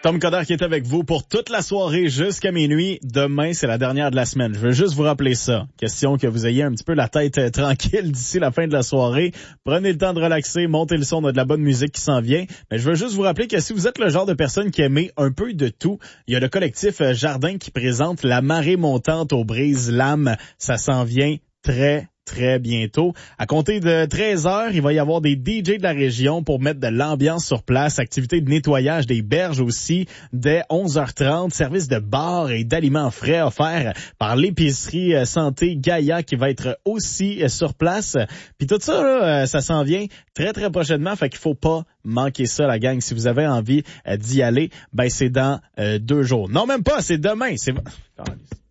Tom Coderre qui est avec vous pour toute la soirée jusqu'à minuit. Demain, c'est la dernière de la semaine. Je veux juste vous rappeler ça. Question que vous ayez un petit peu la tête tranquille d'ici la fin de la soirée. Prenez le temps de relaxer, montez le son, on a de la bonne musique qui s'en vient. Mais je veux juste vous rappeler que si vous êtes le genre de personne qui aimait un peu de tout, il y a le collectif Jardin qui présente La marée montante aux Brises-Lames. Ça s'en vient très bientôt. À compter de 13h, il va y avoir des DJ de la région pour mettre de l'ambiance sur place, activité de nettoyage des berges aussi, dès 11h30, service de bar et d'aliments frais offerts par l'épicerie santé Gaïa qui va être aussi sur place. Puis tout ça, là, ça s'en vient très prochainement, fait qu'il faut pas manquer ça, la gang. Si vous avez envie d'y aller, ben c'est dans 2 jours. Non, même pas, c'est demain.